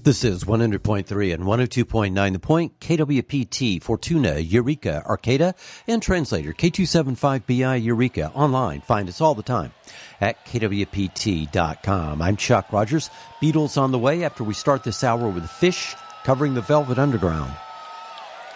This is 100.3 and 102.9 The Point, KWPT, Fortuna, Eureka, Arcata, and translator K275BI Eureka. Online, find us all the time at kwpt.com. I'm Chuck Rogers. Beatles on the way after we start this hour with Fish covering the Velvet Underground.